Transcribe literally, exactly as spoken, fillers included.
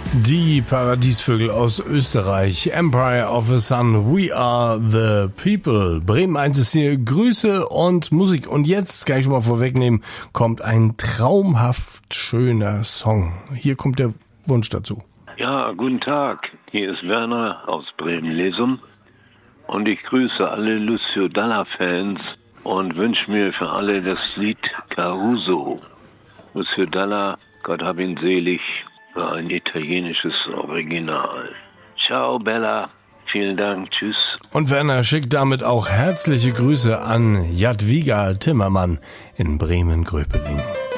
Die Paradiesvögel aus Österreich, Empire of the Sun, We Are the People. Bremen eins ist hier Grüße und Musik. Und jetzt, kann ich schon mal vorwegnehmen, kommt ein traumhaft schöner Song. Hier kommt der Wunsch dazu. Ja, guten Tag. Hier ist Werner aus Bremen-Lesum. Und ich grüße alle Lucio Dalla-Fans und wünsche mir für alle das Lied Caruso. Lucio Dalla, Gott hab ihn selig, war ein italienisches Original. Ciao Bella, vielen Dank, tschüss. Und Werner schickt damit auch herzliche Grüße an Jadwiga Timmermann in Bremen-Gröpeling.